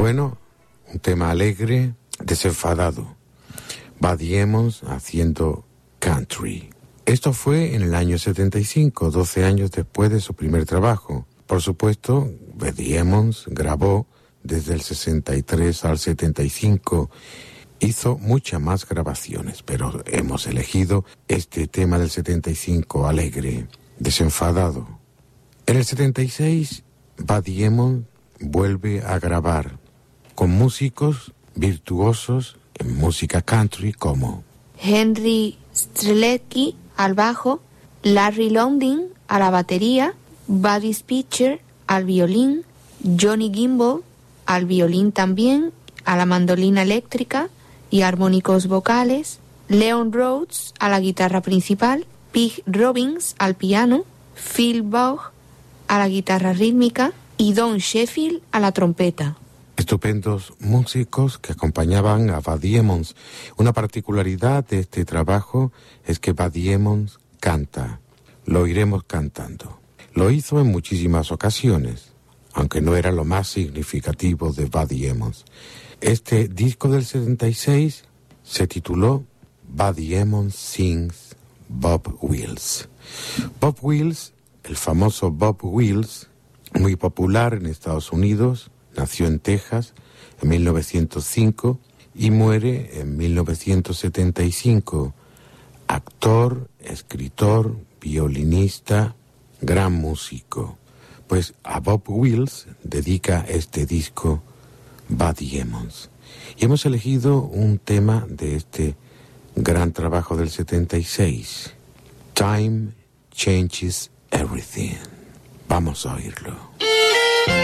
Bueno, un tema alegre, desenfadado. Buddy Emmons haciendo country. Esto fue en el año 75, 12 años después de su primer trabajo. Por supuesto, Buddy Emmons grabó desde el 63 al 75. Hizo muchas más grabaciones, pero hemos elegido este tema del 75, alegre, desenfadado. En el 76, Buddy Emmons vuelve a grabar con músicos virtuosos en música country como Henry Strzelecki al bajo, Larry London a la batería, Buddy Spitzer al violín, Johnny Gimbel al violín también, a la mandolina eléctrica y armónicos vocales, Leon Rhodes a la guitarra principal, Pig Robbins al piano, Phil Baugh a la guitarra rítmica y Don Sheffield a la trompeta. Estupendos músicos que acompañaban a Buddy Emmons. Una particularidad de este trabajo es que Buddy Emmons canta. Lo iremos cantando. Lo hizo en muchísimas ocasiones, aunque no era lo más significativo de Buddy Emmons. Este disco del 76 se tituló Buddy Emmons Sings Bob Wills. Bob Wills, el famoso Bob Wills, muy popular en Estados Unidos, nació en Texas en 1905 y muere en 1975. Actor, escritor, violinista, gran músico. Pues a Bob Wills dedica este disco Buddy Emmons. Y hemos elegido un tema de este gran trabajo del 76. Time Changes Everything. Vamos a oírlo.